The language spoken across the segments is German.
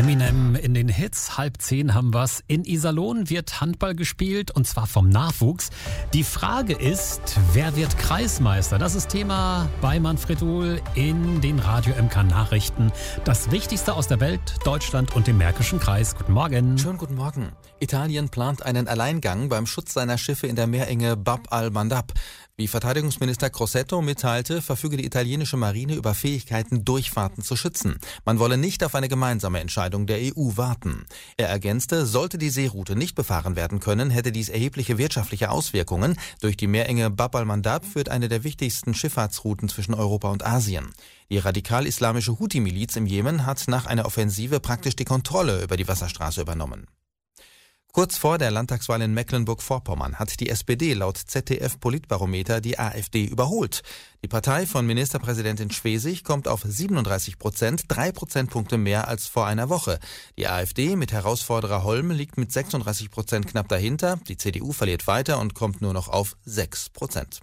Eminem in den Hits. 9:30 haben wir's. In Iserlohn wird Handball gespielt und zwar vom Nachwuchs. Die Frage ist, wer wird Kreismeister? Das ist Thema bei Manfred Uhl in den Radio MK Nachrichten. Das Wichtigste aus der Welt, Deutschland und dem Märkischen Kreis. Guten Morgen. Schönen guten Morgen. Italien plant einen Alleingang beim Schutz seiner Schiffe in der Meerenge Bab al-Mandab. Wie Verteidigungsminister Crosetto mitteilte, verfüge die italienische Marine über Fähigkeiten, Durchfahrten zu schützen. Man wolle nicht auf eine gemeinsame Entscheidung der EU warten. Er ergänzte, sollte die Seeroute nicht befahren werden können, hätte dies erhebliche wirtschaftliche Auswirkungen. Durch die Meerenge Bab al-Mandab führt eine der wichtigsten Schifffahrtsrouten zwischen Europa und Asien. Die radikal-islamische Houthi-Miliz im Jemen hat nach einer Offensive praktisch die Kontrolle über die Wasserstraße übernommen. Kurz vor der Landtagswahl in Mecklenburg-Vorpommern hat die SPD laut ZDF-Politbarometer die AfD überholt. Die Partei von Ministerpräsidentin Schwesig kommt auf 37%, 3 Prozentpunkte mehr als vor einer Woche. Die AfD mit Herausforderer Holm liegt mit 36% knapp dahinter. Die CDU verliert weiter und kommt nur noch auf 6%.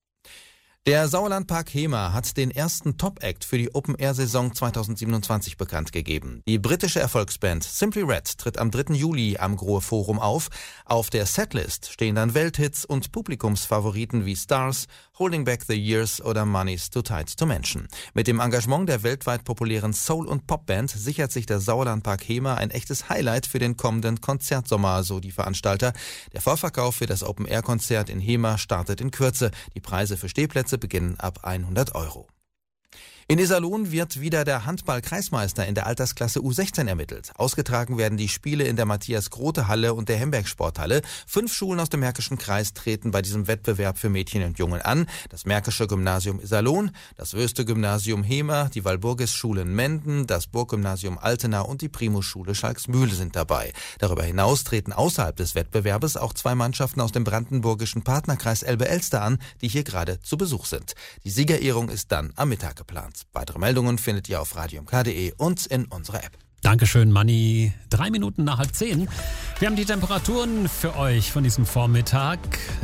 Der Sauerlandpark HEMA hat den ersten Top-Act für die Open-Air-Saison 2027 bekannt gegeben. Die britische Erfolgsband Simply Red tritt am 3. Juli am Grohe Forum auf. Auf der Setlist stehen dann Welthits und Publikumsfavoriten wie Stars, Holding Back the Years oder Money's Too Tight to Mention. Mit dem Engagement der weltweit populären Soul- und Popband sichert sich der Sauerlandpark HEMA ein echtes Highlight für den kommenden Konzertsommer, so die Veranstalter. Der Vorverkauf für das Open-Air-Konzert in HEMA startet in Kürze. Die Preise für Stehplätze beginnen ab 100 €. In Iserlohn wird wieder der Handball-Kreismeister in der Altersklasse U16 ermittelt. Ausgetragen werden die Spiele in der Matthias-Grote-Halle und der Hemberg-Sporthalle. 5 Schulen aus dem Märkischen Kreis treten bei diesem Wettbewerb für Mädchen und Jungen an. Das Märkische Gymnasium Iserlohn, das Wöste-Gymnasium Hemer, die Walburgis-Schulen Menden, das Burggymnasium Altena und die Primus-Schule Schalksmühle sind dabei. Darüber hinaus treten außerhalb des Wettbewerbes auch 2 Mannschaften aus dem brandenburgischen Partnerkreis Elbe-Elster an, die hier gerade zu Besuch sind. Die Siegerehrung ist dann am Mittag geplant. Weitere Meldungen findet ihr auf radiomk.de und in unserer App. Dankeschön, Manni. 3 Minuten nach 9:30. Wir haben die Temperaturen für euch von diesem Vormittag.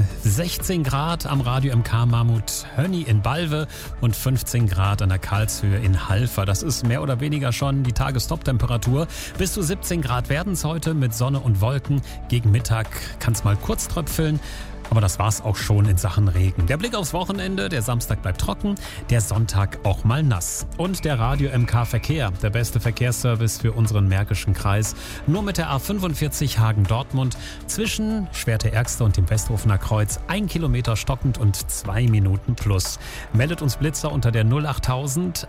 16 Grad am Radio MK Mammut Hönni in Balve und 15 Grad an der Karlshöhe in Halver. Das ist mehr oder weniger schon die Tagestop-Temperatur. Bis zu 17 Grad werden es heute mit Sonne und Wolken. Gegen Mittag kann es mal kurz tröpfeln. Aber das war's auch schon in Sachen Regen. Der Blick aufs Wochenende, der Samstag bleibt trocken, der Sonntag auch mal nass. Und der Radio MK Verkehr, der beste Verkehrsservice für unseren Märkischen Kreis. Nur mit der A45 Hagen-Dortmund zwischen Schwerte-Ergste und dem Westhofener Kreuz 1 Kilometer stockend und 2 Minuten plus. Meldet uns Blitzer unter der 08000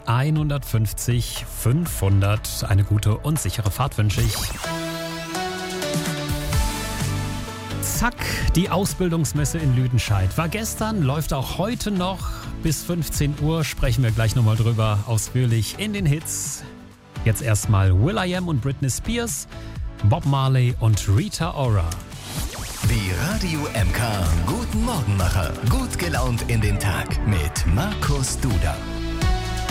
150 500. Eine gute und sichere Fahrt wünsche ich. Zack, die Ausbildungsmesse in Lüdenscheid war gestern, läuft auch heute noch. Bis 15 Uhr sprechen wir gleich nochmal drüber, ausführlich in den Hits. Jetzt erstmal will.i.am und Britney Spears, Bob Marley und Rita Ora. Die Radio MK Guten Morgenmacher. Gut gelaunt in den Tag mit Markus Duda.